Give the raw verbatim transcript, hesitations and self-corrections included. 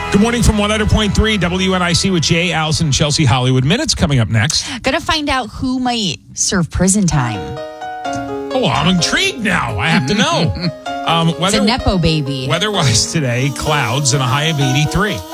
Good morning from one hundred point three W N I C with Jay, Allison, and Chelsea. Hollywood Minutes coming up next. Gonna find out who might serve prison time. Oh, I'm intrigued now. I have to know. Um, It's weather, a Nepo baby. Weather-wise today, clouds and a high of eighty-three.